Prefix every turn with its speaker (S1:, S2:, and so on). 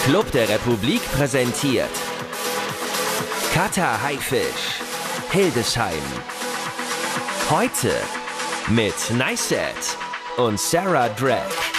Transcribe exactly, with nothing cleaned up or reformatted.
S1: Club der Republik präsentiert Cutter Haifisch, Hildesheim. Heute mit Niceset und Sarah Drake.